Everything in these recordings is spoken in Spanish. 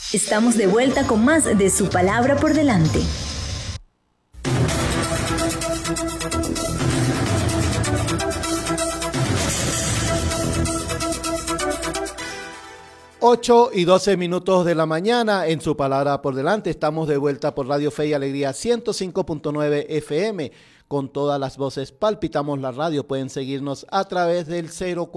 Estamos de vuelta con más de Su Palabra por Delante. Ocho y 12 minutos de la mañana en Su Palabra por Delante. Estamos de vuelta por Radio Fe y Alegría 105.9 FM. Con todas las voces palpitamos la radio. Pueden seguirnos a través del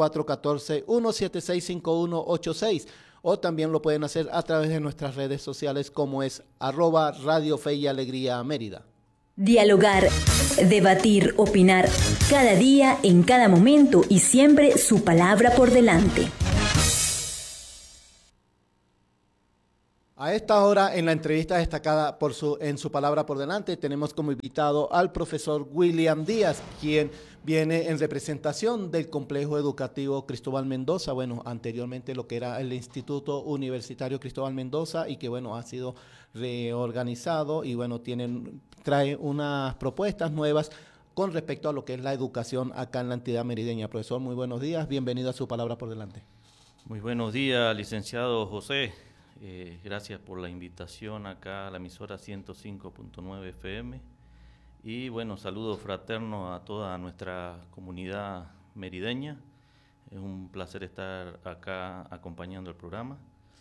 0414-176-5186 o también lo pueden hacer a través de nuestras redes sociales como es @Radio Fe y Alegría Mérida. Dialogar, debatir, opinar, cada día, en cada momento y siempre Su Palabra por Delante. A esta hora, en la entrevista destacada en Su Palabra por Delante, tenemos como invitado al profesor William Díaz, quien viene en representación del Complejo Educativo Cristóbal Mendoza, anteriormente lo que era el Instituto Universitario Cristóbal Mendoza y que, ha sido reorganizado y, trae unas propuestas nuevas con respecto a lo que es la educación acá en la entidad merideña. Profesor, muy buenos días, bienvenido a Su Palabra por Delante. Muy buenos días, licenciado José. Gracias por la invitación acá a la emisora 105.9 FM y saludo fraterno a toda nuestra comunidad merideña. Es un placer estar acá acompañando el programa.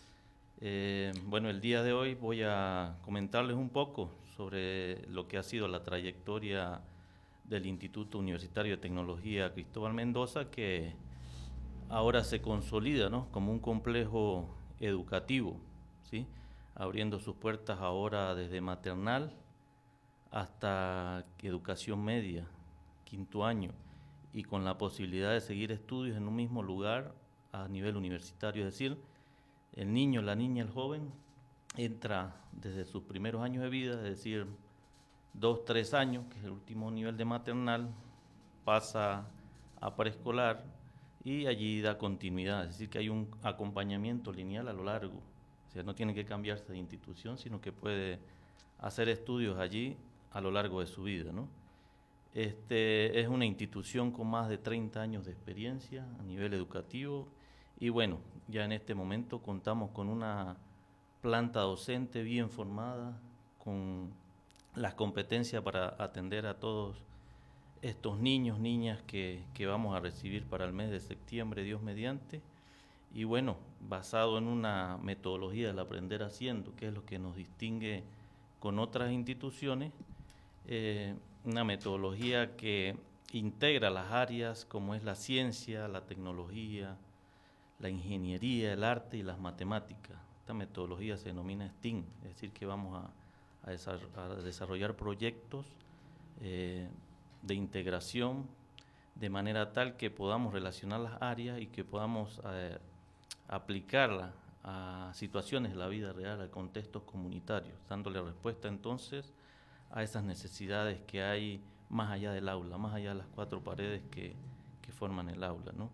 El día de hoy voy a comentarles un poco sobre lo que ha sido la trayectoria del Instituto Universitario de Tecnología Cristóbal Mendoza, que ahora se consolida, ¿no?, como un complejo educativo, ¿sí?, abriendo sus puertas ahora desde maternal hasta educación media, quinto año, y con la posibilidad de seguir estudios en un mismo lugar a nivel universitario. Es decir, el niño, la niña, el joven entra desde sus primeros años de vida, es decir, 2, 3 años, que es el último nivel de maternal, pasa a preescolar y allí da continuidad. Es decir, que hay un acompañamiento lineal a lo largo. O sea, no tiene que cambiarse de institución, sino que puede hacer estudios allí a lo largo de su vida, ¿no? Es una institución con más de 30 años de experiencia a nivel educativo y ya en este momento contamos con una planta docente bien formada, con las competencias para atender a todos estos niños, niñas que vamos a recibir para el mes de septiembre, Dios mediante. Y basado en una metodología del aprender haciendo, que es lo que nos distingue con otras instituciones, una metodología que integra las áreas como es la ciencia, la tecnología, la ingeniería, el arte y las matemáticas. Esta metodología se denomina STEAM, es decir, que vamos a desarrollar proyectos de integración de manera tal que podamos relacionar las áreas y que podamos aplicarla a situaciones de la vida real, a contextos comunitarios, dándole respuesta entonces a esas necesidades que hay más allá del aula, más allá de las 4 paredes que forman el aula, ¿no?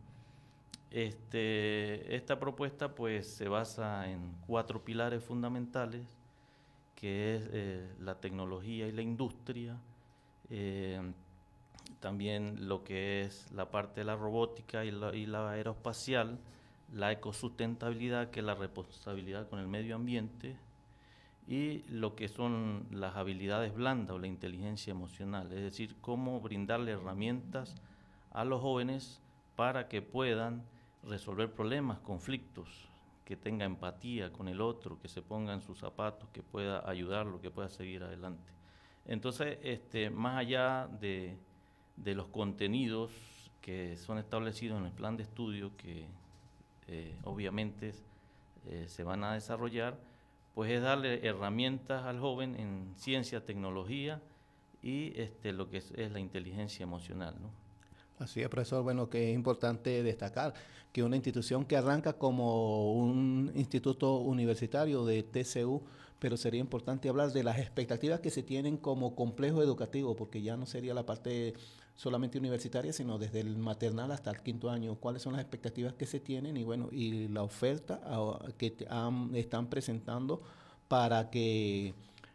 Esta propuesta se basa en 4 pilares fundamentales, que es la tecnología y la industria, también lo que es la parte de la robótica y la aeroespacial, la ecosustentabilidad, que es la responsabilidad con el medio ambiente, y lo que son las habilidades blandas o la inteligencia emocional, es decir, cómo brindarle herramientas a los jóvenes para que puedan resolver problemas, conflictos, que tenga empatía con el otro, que se ponga en sus zapatos, que pueda ayudarlo, que pueda seguir adelante. Entonces, más allá de los contenidos que son establecidos en el plan de estudio, que obviamente se van a desarrollar, pues es darle herramientas al joven en ciencia, tecnología y lo que es la inteligencia emocional, ¿no? Así es, profesor. Que es importante destacar que una institución que arranca como un instituto universitario de TCU, pero sería importante hablar de las expectativas que se tienen como complejo educativo, porque ya no sería la parte solamente universitaria, sino desde el maternal hasta el quinto año. ¿Cuáles son las expectativas que se tienen y la oferta que están presentando para que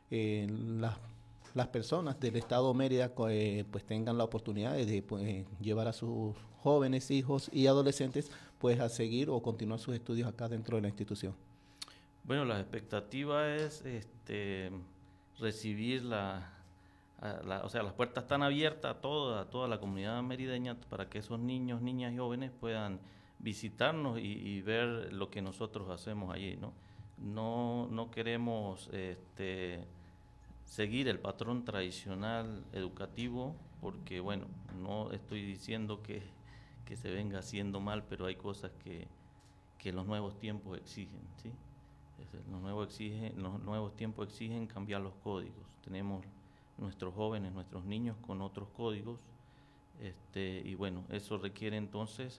las personas del estado Mérida pues tengan la oportunidad de llevar a sus jóvenes, hijos y adolescentes a seguir o continuar sus estudios acá dentro de la institución? Bueno, la expectativa es recibir o sea, las puertas están abiertas a toda la comunidad merideña para que esos niños, niñas y jóvenes puedan visitarnos y ver lo que nosotros hacemos allí, ¿no? No queremos seguir el patrón tradicional educativo porque, bueno, no estoy diciendo que se venga haciendo mal, pero hay cosas que los nuevos tiempos exigen, ¿sí? Los nuevos tiempos exigen cambiar los códigos. Tenemos nuestros jóvenes, nuestros niños con otros códigos, y bueno, eso requiere entonces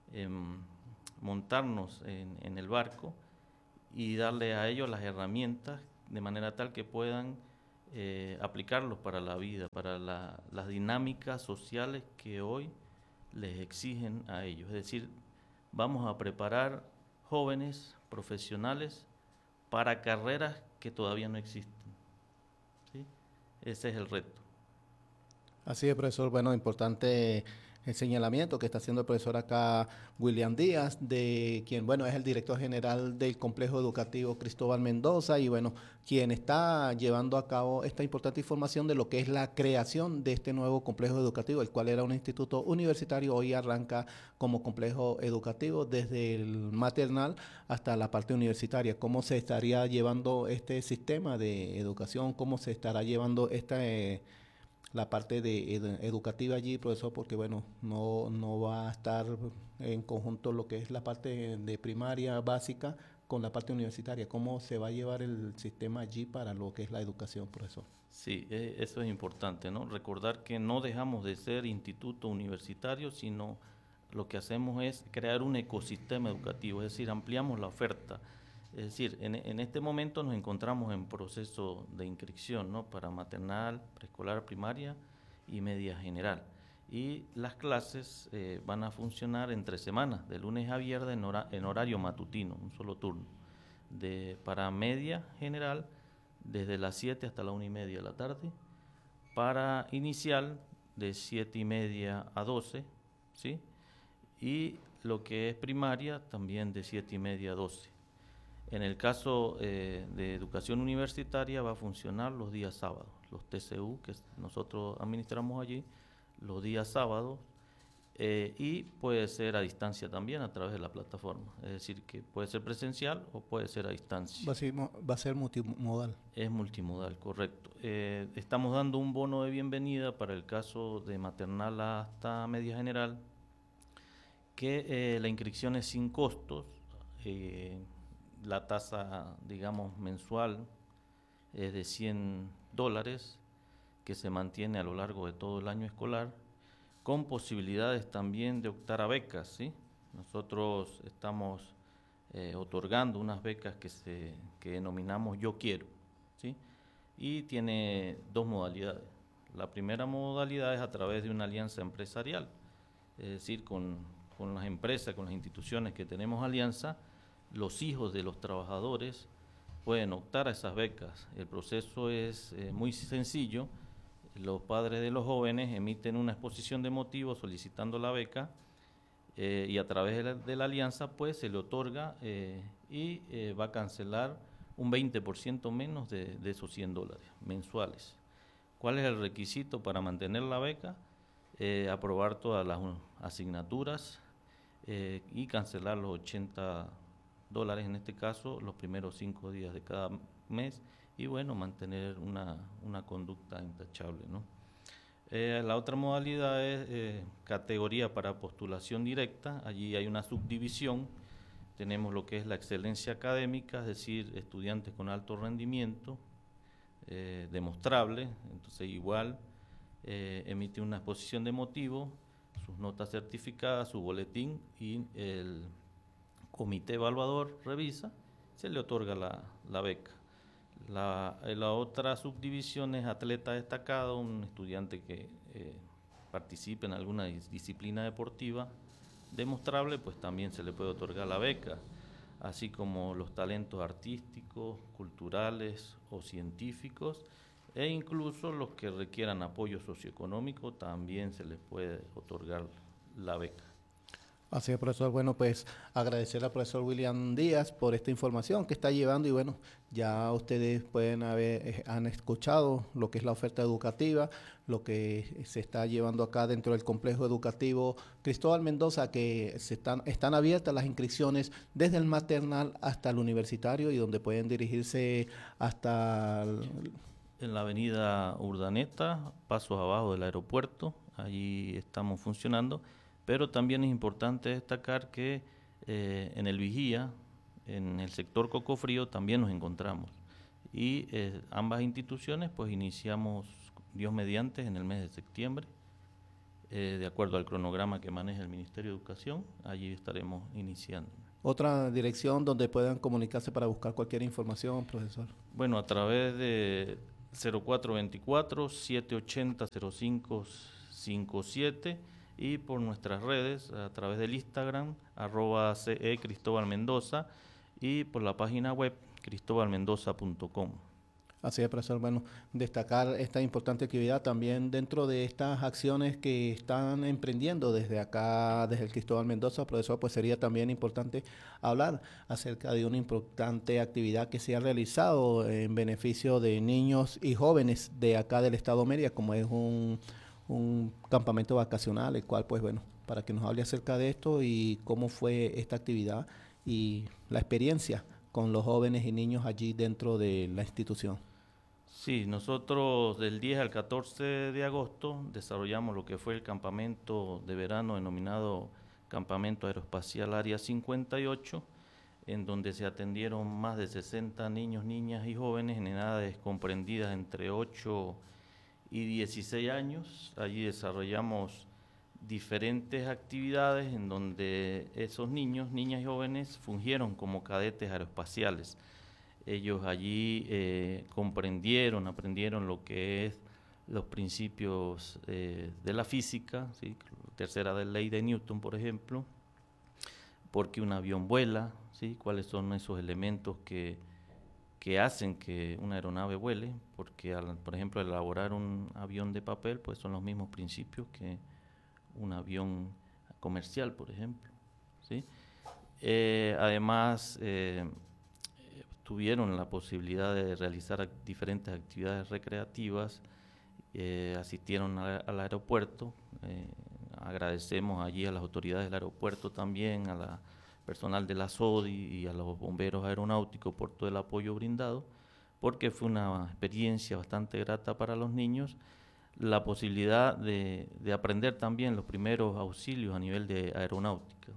montarnos en el barco y darle a ellos las herramientas de manera tal que puedan aplicarlos para la vida, para las dinámicas sociales que hoy les exigen a ellos. Es decir, vamos a preparar jóvenes profesionales para carreras que todavía no existen, ¿sí? Ese es el reto. Así es, profesor. Bueno, importante el señalamiento que está haciendo el profesor acá, William Díaz, de quien, bueno, es el director general del Complejo Educativo Cristóbal Mendoza y, bueno, quien está llevando a cabo esta importante información de lo que es la creación de este nuevo complejo educativo, el cual era un instituto universitario, hoy arranca como complejo educativo desde el maternal hasta la parte universitaria. ¿Cómo se estaría llevando este sistema de educación? ¿Cómo se estará llevando la parte de educativa allí, profesor? Porque bueno, no va a estar en conjunto lo que es la parte de primaria básica con la parte universitaria. ¿Cómo se va a llevar el sistema allí para lo que es la educación, profesor? Sí, eso es importante, ¿no? Recordar que no dejamos de ser instituto universitario, sino lo que hacemos es crear un ecosistema educativo, es decir, ampliamos la oferta. Es decir, en este momento nos encontramos en proceso de inscripción, ¿no? Para maternal, preescolar, primaria y media general. Y las clases van a funcionar entre semanas, de lunes a viernes en horario matutino, un solo turno. Para media general, desde las 7 hasta la 1:30 de la tarde. Para inicial, de 7:30 a 12, ¿sí? Y lo que es primaria, también de 7:30 a 12. En el caso de educación universitaria va a funcionar los días sábados, los TCU que nosotros administramos allí, los días sábados, y puede ser a distancia también a través de la plataforma. Es decir, que puede ser presencial o puede ser a distancia. Va a ser multimodal. Es multimodal, correcto. Estamos dando un bono de bienvenida para el caso de maternal hasta media general, que la inscripción es sin costos. La tasa, digamos, mensual es de $100, que se mantiene a lo largo de todo el año escolar, con posibilidades también de optar a becas, ¿sí? Nosotros estamos otorgando unas becas que denominamos Yo Quiero, ¿sí? Y tiene dos modalidades. La primera modalidad es a través de una alianza empresarial, es decir, con las empresas, con las instituciones que tenemos alianza, los hijos de los trabajadores pueden optar a esas becas. El proceso es muy sencillo. Los padres de los jóvenes emiten una exposición de motivos solicitando la beca y a través de la alianza pues se le otorga y va a cancelar un 20% menos de esos $100 mensuales. ¿Cuál es el requisito para mantener la beca? Aprobar todas las asignaturas y cancelar los $80 en este caso los primeros 5 días de cada mes y bueno, mantener una conducta intachable, ¿no? La otra modalidad es categoría para postulación directa. Allí hay una subdivisión. Tenemos lo que es la excelencia académica, es decir, estudiantes con alto rendimiento demostrable. Entonces igual emite una exposición de motivos, sus notas certificadas, su boletín y el comité evaluador revisa, se le otorga la beca. La otra subdivisión es atleta destacado, un estudiante que participe en alguna disciplina deportiva demostrable, pues también se le puede otorgar la beca, así como los talentos artísticos, culturales o científicos, e incluso los que requieran apoyo socioeconómico también se les puede otorgar la beca. Así es, profesor. Bueno, pues agradecer al profesor William Díaz por esta información que está llevando y bueno, ya ustedes pueden han escuchado lo que es la oferta educativa, lo que se está llevando acá dentro del complejo educativo Cristóbal Mendoza, que están abiertas las inscripciones desde el maternal hasta el universitario y donde pueden dirigirse hasta en la avenida Urdaneta, pasos abajo del aeropuerto, allí estamos funcionando, pero también es importante destacar que en el Vigía, en el sector Cocofrío, también nos encontramos. Y ambas instituciones pues iniciamos, Dios mediante, en el mes de septiembre, de acuerdo al cronograma que maneja el Ministerio de Educación, allí estaremos iniciando. Otra dirección donde puedan comunicarse para buscar cualquier información, profesor. Bueno, a través de 0424-780-0557 y por nuestras redes, a través del Instagram, @CE Cristóbal Mendoza y por la página web cristobalmendoza.com. Así es, profesor. Bueno, destacar esta importante actividad también dentro de estas acciones que están emprendiendo desde acá, desde el Cristóbal Mendoza, profesor, pues sería también importante hablar acerca de una importante actividad que se ha realizado en beneficio de niños y jóvenes de acá del estado Mérida, como es un campamento vacacional, el cual, pues bueno, para que nos hable acerca de esto y cómo fue esta actividad y la experiencia con los jóvenes y niños allí dentro de la institución. Sí, nosotros del 10 al 14 de agosto desarrollamos lo que fue el campamento de verano denominado Campamento Aeroespacial Área 58, en donde se atendieron más de 60 niños, niñas y jóvenes en edades comprendidas entre 8 y 16 años. Allí desarrollamos diferentes actividades en donde esos niños, niñas y jóvenes fungieron como cadetes aeroespaciales. Ellos allí aprendieron lo que es los principios de la física, ¿sí? Tercera ley de Newton, por ejemplo, por qué un avión vuela, ¿sí? Cuáles son esos elementos que hacen que una aeronave vuele, porque por ejemplo, al elaborar un avión de papel, pues son los mismos principios que un avión comercial, por ejemplo, ¿sí? Además, tuvieron la posibilidad de realizar diferentes actividades recreativas, asistieron al aeropuerto, agradecemos allí a las autoridades del aeropuerto también, a la personal de la SODI y a los bomberos aeronáuticos por todo el apoyo brindado, porque fue una experiencia bastante grata para los niños, la posibilidad de aprender también los primeros auxilios a nivel de aeronáutica.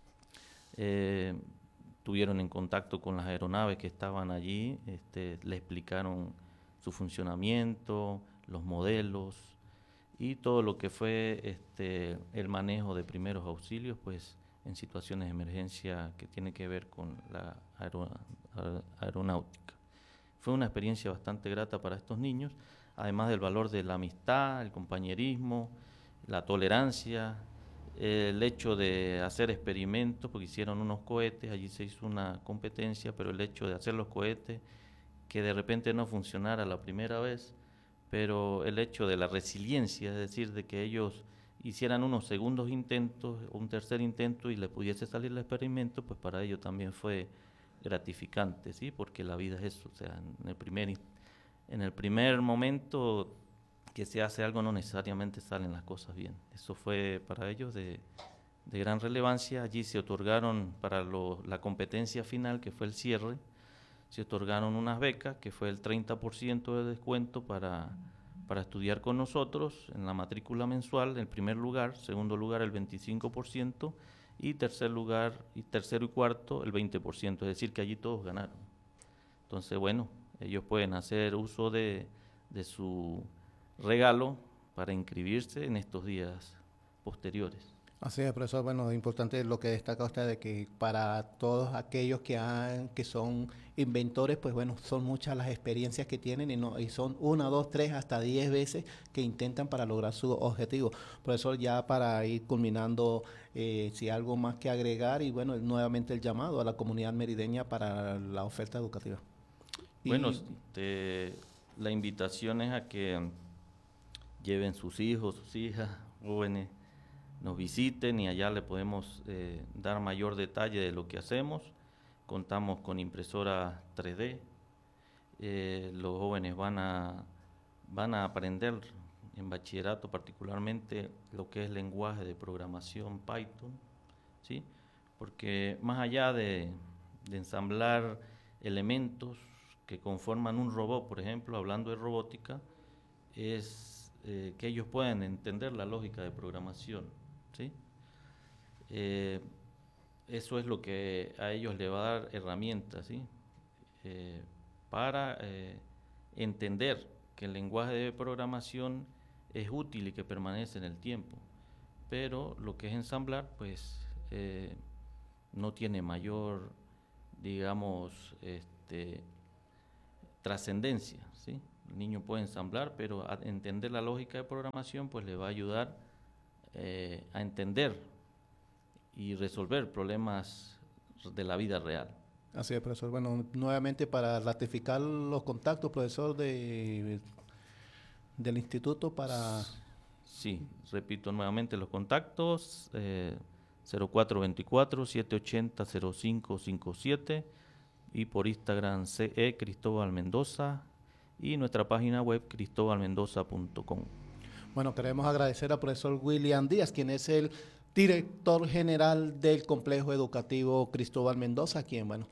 Tuvieron en contacto con las aeronaves que estaban allí, le explicaron su funcionamiento, los modelos y todo lo que fue el manejo de primeros auxilios, pues en situaciones de emergencia que tiene que ver con la aeronáutica. Fue una experiencia bastante grata para estos niños, además del valor de la amistad, el compañerismo, la tolerancia, el hecho de hacer experimentos, porque hicieron unos cohetes, allí se hizo una competencia, pero el hecho de hacer los cohetes, que de repente no funcionara la primera vez, pero el hecho de la resiliencia, es decir, de que ellos hicieran unos segundos intentos, un tercer intento y le pudiese salir el experimento, pues para ellos también fue gratificante, ¿sí? Porque la vida es eso, o sea, en el primer momento que se hace algo no necesariamente salen las cosas bien. Eso fue para ellos de gran relevancia. Allí se otorgaron para la competencia final, que fue el cierre, se otorgaron unas becas, que fue el 30% de descuento para estudiar con nosotros en la matrícula mensual, en primer lugar, segundo lugar el 25% y tercero y cuarto el 20%, es decir que allí todos ganaron. Entonces, bueno, ellos pueden hacer uso de su regalo para inscribirse en estos días posteriores. Así es, profesor. Bueno, es importante lo que destaca usted de que para todos aquellos que son inventores, pues bueno, son muchas las experiencias que tienen y son 1, 2, 3, hasta 10 veces que intentan para lograr su objetivo. Profesor, ya para ir culminando, si hay algo más que agregar y bueno, nuevamente el llamado a la comunidad merideña para la oferta educativa. Bueno, la invitación es a que lleven sus hijos, sus hijas, jóvenes, nos visiten y allá le podemos dar mayor detalle de lo que hacemos. Contamos con impresora 3D. Los jóvenes van a aprender en bachillerato particularmente lo que es lenguaje de programación Python, ¿sí? Porque más allá de ensamblar elementos que conforman un robot, por ejemplo, hablando de robótica, es que ellos puedan entender la lógica de programación, ¿sí? Eso es lo que a ellos les va a dar herramientas, ¿sí? Para entender que el lenguaje de programación es útil y que permanece en el tiempo, pero lo que es ensamblar, pues no tiene mayor, digamos, trascendencia, ¿sí? El niño puede ensamblar, pero a entender la lógica de programación, pues le va a ayudar a entender y resolver problemas de la vida real. Así es, profesor. Bueno, nuevamente para ratificar los contactos, profesor, del instituto para... Sí, repito nuevamente los contactos, 0424-780-0557 y por Instagram CE Cristóbal Mendoza y nuestra página web cristobalmendoza.com. Bueno, queremos agradecer al profesor William Díaz, quien es el director general del Complejo Educativo Cristóbal Mendoza, quien, bueno,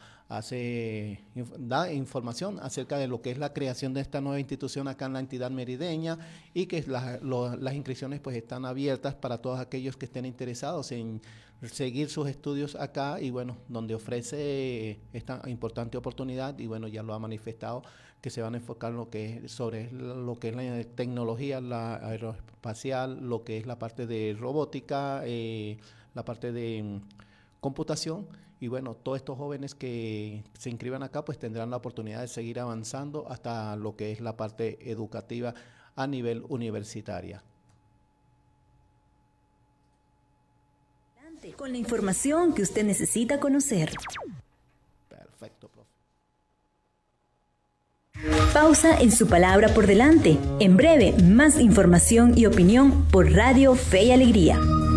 da información acerca de lo que es la creación de esta nueva institución acá en la entidad merideña y que las inscripciones pues están abiertas para todos aquellos que estén interesados en seguir sus estudios acá y, bueno, donde ofrece esta importante oportunidad y, bueno, ya lo ha manifestado que se van a enfocar en lo que es sobre lo que es la tecnología, la aeroespacial, lo que es la parte de robótica, la parte de computación y, bueno, todos estos jóvenes que se inscriban acá pues tendrán la oportunidad de seguir avanzando hasta lo que es la parte educativa a nivel universitaria. Con la información que usted necesita conocer. Perfecto, profe. Pausa en Su Palabra por Delante. En breve, más información y opinión por Radio Fe y Alegría.